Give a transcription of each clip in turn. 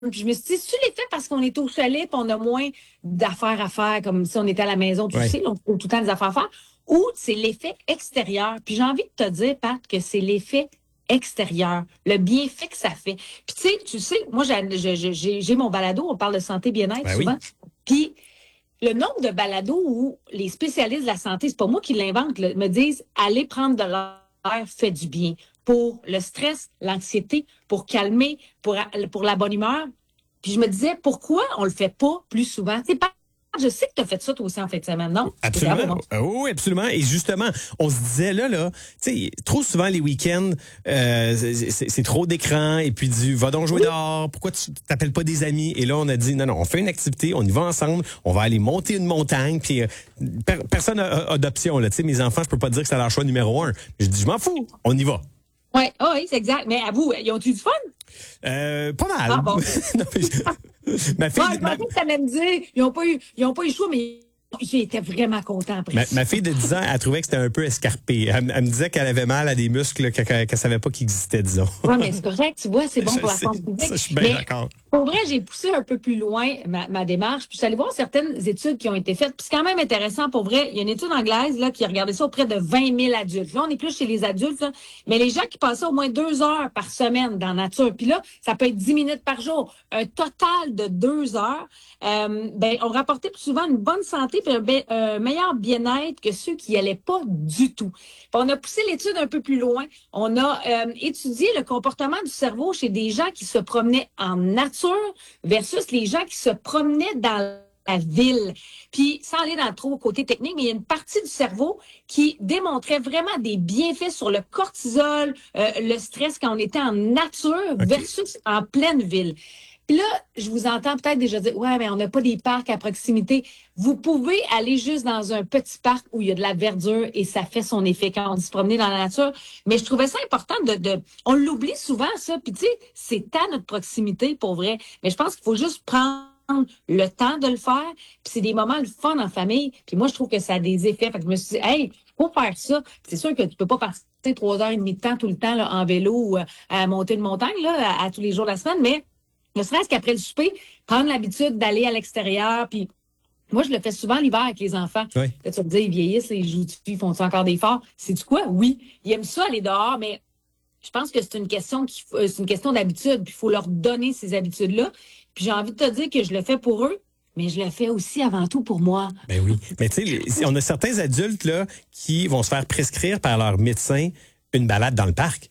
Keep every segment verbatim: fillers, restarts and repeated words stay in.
Puis je me suis dit, c'est-tu l'effet parce qu'on est au chalet et on a moins d'affaires à faire, comme si on était à la maison, tu Ouais. sais, on a tout le temps des affaires à faire, ou c'est l'effet extérieur. Puis j'ai envie de te dire, Pat, que c'est l'effet extérieur, le bienfait que ça fait. Puis tu sais, tu sais, moi, j'ai, j'ai, j'ai j'ai mon balado, on parle de santé bien-être Ben oui. souvent. Puis le nombre de balados où les spécialistes de la santé, c'est pas moi qui l'invente, là, me disent, allez prendre de l'air fait du bien pour le stress, l'anxiété, pour calmer, pour, pour la bonne humeur. Puis je me disais, pourquoi on le fait pas plus souvent? C'est pas, je sais que tu as fait ça toi aussi en fin de semaine, non? Absolument. Oui, absolument. Et justement, on se disait là, là, tu sais, trop souvent les week-ends, euh, c'est, c'est trop d'écran et puis du va donc jouer oui. dehors. Pourquoi tu t'appelles pas des amis? Et là, on a dit non, non, on fait une activité, on y va ensemble, on va aller monter une montagne. Puis euh, per, personne a, a d'option là. Tu sais, mes enfants, je peux pas dire que c'est leur choix numéro un. Je dis, je m'en fous, on y va. Oui, oh oui, c'est exact. Mais à vous, ils ont eu du fun? Euh, pas mal. Ah bon. non, mais je, ma fille, ouais, je ma... pensais que ça allait me dire, ils n'ont pas eu, ils ont pas eu le choix, mais j'étais vraiment content après. Ma, ma fille de dix ans, elle trouvait que c'était un peu escarpé. Elle, elle me disait qu'elle avait mal à des muscles qu'elle ne savait pas qu'ils existaient, disons. Oui, mais c'est correct, tu vois, c'est bon pour la santé publique. Ça, je suis bien mais, d'accord. Pour vrai, j'ai poussé un peu plus loin ma, ma démarche. Puis je suis allée voir certaines études qui ont été faites. Puis c'est quand même intéressant pour vrai. Il y a une étude anglaise là qui a regardé ça auprès de vingt mille adultes. Là, on est plus chez les adultes, là, mais les gens qui passaient au moins deux heures par semaine dans la nature. Puis là, ça peut être dix minutes par jour. Un total de deux heures. Euh, ben, on rapportait plus souvent une bonne santé et un, be- un meilleur bien-être que ceux qui n'y allaient pas du tout. Puis on a poussé l'étude un peu plus loin. On a euh, étudié le comportement du cerveau chez des gens qui se promenaient en nature versus les gens qui se promenaient dans la ville. Puis, sans aller dans trop côté technique, mais il y a une partie du cerveau qui démontrait vraiment des bienfaits sur le cortisol, euh, le stress quand on était en nature okay. versus en pleine ville. Puis là, je vous entends peut-être déjà dire, ouais, mais on n'a pas des parcs à proximité. Vous pouvez aller juste dans un petit parc où il y a de la verdure et ça fait son effet quand on dit se promener dans la nature. Mais je trouvais ça important de, de on l'oublie souvent, ça. Puis tu sais, c'est à notre proximité pour vrai. Mais je pense qu'il faut juste prendre le temps de le faire. Puis c'est des moments de fun en famille. Puis moi, je trouve que ça a des effets. Fait que je me suis dit, hey, faut faire ça. Puis c'est sûr que tu peux pas passer trois heures et demie de temps tout le temps là, en vélo ou à monter une montagne là, à, à tous les jours de la semaine, mais ne serait-ce qu'après le souper, prendre l'habitude d'aller à l'extérieur, puis moi, je le fais souvent l'hiver avec les enfants. Oui. Là, tu vas me dire, ils vieillissent, ils jouent, ils font-ils encore des efforts? C'est-tu quoi? Oui. Ils aiment ça aller dehors, mais je pense que c'est une question qui, c'est une question d'habitude, puis il faut leur donner ces habitudes-là. Puis j'ai envie de te dire que je le fais pour eux, mais je le fais aussi avant tout pour moi. Ben oui. Mais tu sais, on a certains adultes là qui vont se faire prescrire par leur médecin une balade dans le parc.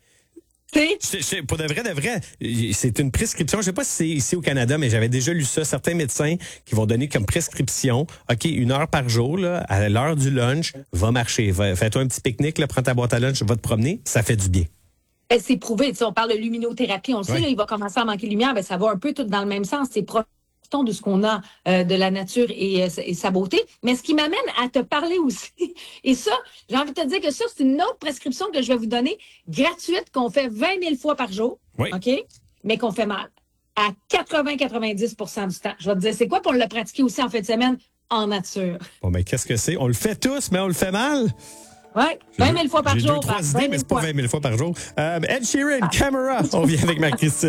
Je, je, pour de vrai, de vrai, c'est une prescription. Je sais pas si c'est ici au Canada, mais j'avais déjà lu ça. Certains médecins qui vont donner comme prescription, OK, une heure par jour, là, à l'heure du lunch, va marcher. Va, fais-toi un petit pique-nique, là, prends ta boîte à lunch, va te promener. Ça fait du bien. Ben, c'est prouvé. Tu sais, on parle de luminothérapie. On le sait, oui. Là, il va commencer à manquer de lumière. Ben, ça va un peu tout dans le même sens. C'est profitons de ce qu'on a euh, de la nature et, euh, et sa beauté. Mais ce qui m'amène à te parler aussi, et ça, j'ai envie de te dire que ça, c'est une autre prescription que je vais vous donner, gratuite, qu'on fait vingt mille fois par jour, oui. OK? Mais qu'on fait mal. À quatre-vingts à quatre-vingt-dix pour cent du temps. Je vais te dire, c'est quoi pour le pratiquer aussi en fin de semaine en nature? Bon, ben, qu'est-ce que c'est? On le fait tous, mais on le fait mal. Oui, vingt mille fois par j'ai jour. Deux, trois par idées, mais c'est pas vingt mille fois par jour. Euh, Ed Sheeran, ah. Camera. On vient avec ma Christine.